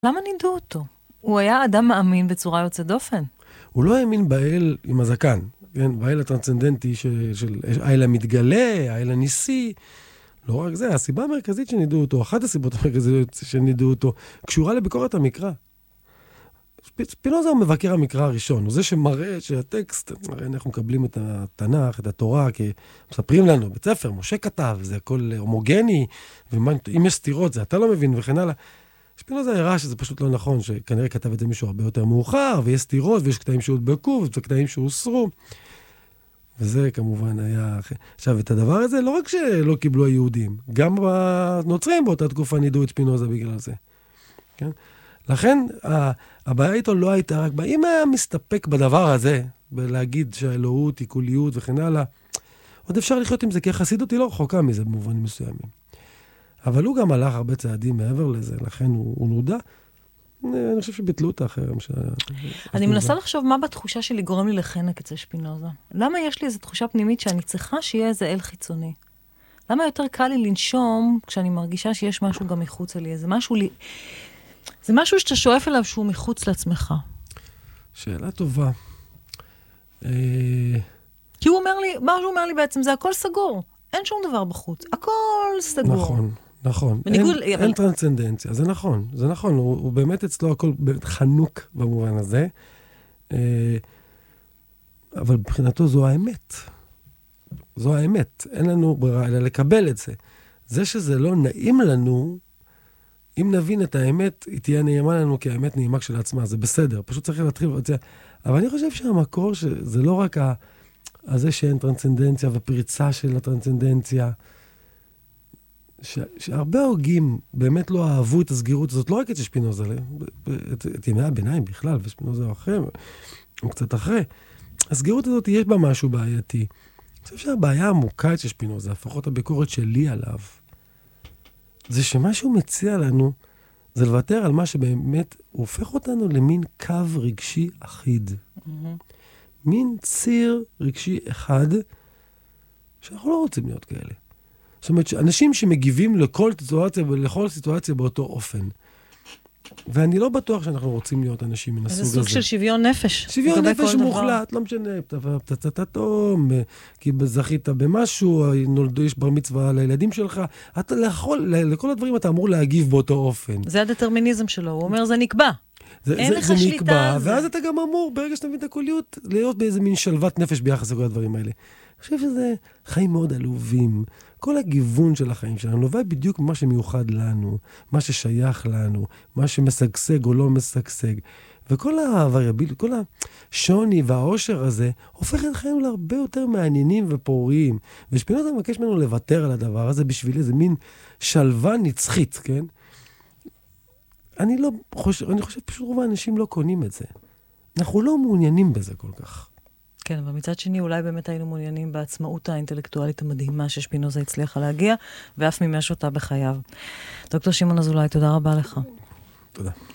למה נידו אותו? הוא היה אדם מאמין בצורה יוצאת דופן. הוא לא האמין באל עם הזקן, כן? באל הטרנסצנדנטי של האל המתגלה, האל הניסי. לא רק זה, הסיבה המרכזית שנידו אותו, אחת הסיבות המרכזיות שנידו אותו, קשורה לביקורת המקרא. ספינוזה הוא מבקר המקרא הראשון, הוא זה שמראה שהטקסט, מראה אנחנו מקבלים את התנ"ך, את התורה, כי מספרים לנו, בית ספר, משה כתב, זה הכל הומוגני, ואם יש סתירות, זה אתה לא מבין, וכן הלאה. ספינוזה הראה שזה פשוט לא נכון, שכנראה כתב את זה מישהו הרבה יותר מאוחר, ויש סתירות, ויש קטעים שהודבקו, ויש קטעים שהוסרו. וזה כמובן היה... עכשיו, את הדבר הזה, לא רק שלא קיבלו היהודים, גם הנוצרים באותה תקופה נידו את ספינוזה בגלל זה. כן? לכן, הבעיה איתו לא הייתה רק... אם היה מסתפק בדבר הזה, בלהגיד שהאלוהות היא קוליות וכן הלאה, עוד אפשר לחיות עם זה, כי החסידות היא לא רחוקה מזה במובנים מסוימים. אבל הוא גם הלך הרבה צעדים מעבר לזה, לכן הוא נודע. אני חושב שביטלו את החרם. אני מנסה לחשוב מה בתחושה שלי גורם לי לחנק אצל שפינוזה. למה יש לי איזו תחושה פנימית שאני צריכה שיהיה איזה אל חיצוני? למה יותר קל לי לנשום כשאני מרגישה שיש משהו גם מחוץ לי? זה משהו שאתה שואף אליו שהוא מחוץ לעצמך. שאלה טובה. כי הוא אומר לי, מה שהוא אומר לי בעצם, זה הכל סגור. אין שום דבר בחוץ. הכל סגור. נכון. אין טרנסצנדנציה. זה נכון. הוא באמת אצלו הכל חנוק במובן הזה. אבל מבחינתו זו האמת. זו האמת. אין לנו ברירה אלא לקבל את זה. זה שזה לא נעים לנו, אם נבין את האמת, היא תהיה נעימה לנו, כי האמת נעימה כשלעצמה. זה בסדר. פשוט צריך להתחיל את זה. אבל אני חושב שהמקור שזה לא רק הזה שאין טרנסצנדנציה ופריצה של הטרנסצנדנציה, שהרבה הוגים באמת לא אהבו את הסגירות הזאת, לא רק את שפינוזה, את ימי הביניים בכלל, ושפינוזה אחרי, או קצת אחרי. הסגירות הזאת יש בה משהו בעייתי. אני חושב שהבעיה העמוקה של שפינוזה, לפחות הביקורת שלי עליו, זה שמה שהוא מציע לנו, זה לוותר על מה שבאמת הופך אותנו למין קו רגשי אחיד. מין ציר רגשי אחד, שאנחנו לא רוצים להיות כאלה. זאת אומרת, אנשים שמגיבים לכל סיטואציה באותו אופן. ואני לא בטוח שאנחנו רוצים להיות אנשים מן הסוג הזה. זה סוג של שוויון נפש. שוויון נפש מוחלט, לא משנה, פצצת אטום, כי זכית במשהו, יש בר מצווה לילדים שלך, לכל הדברים אתה אמור להגיב באותו אופן. זה הדטרמיניזם שלו, הוא אומר, זה נקבע. אין לך שליטה על זה. ואז אתה גם אמור, ברגע שאתה מבין את הקוליות, להיות באיזה מין שלוות נפש ביחס לכל הדברים האלה. אני חושב שזה חיים מאוד עלובים. כל הגיוון של החיים שלנו נובע בדיוק ממה שמיוחד לנו, מה ששייך לנו, מה שמשגשג או לא משגשג. וכל כל השוני והעושר הזה הופך את חיינו להרבה יותר מעניינים ופוריים. ושפינוזה מבקש ממנו לוותר על הדבר הזה בשביל איזה מין שלווה נצחית, כן? אני חושב פשוט רוב האנשים לא קונים את זה. אנחנו לא מעוניינים בזה כל כך. כן, אבל מצד שני אולי באמת היינו מעוניינים בעצמאות האינטלקטואלית המדהימה ששפינוזה הצליחה להגיע, ואף מימש אותה בחייו. דוקטור שמעון אזולאי, תודה רבה לך. תודה.